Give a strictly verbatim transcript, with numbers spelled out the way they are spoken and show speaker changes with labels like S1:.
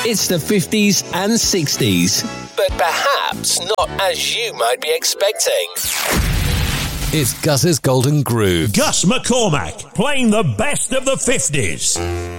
S1: It's the fifties and sixties, but perhaps not as you might be expecting.
S2: It's Gus's Golden Groove.
S3: Gus McCormack, playing the best of the fifties.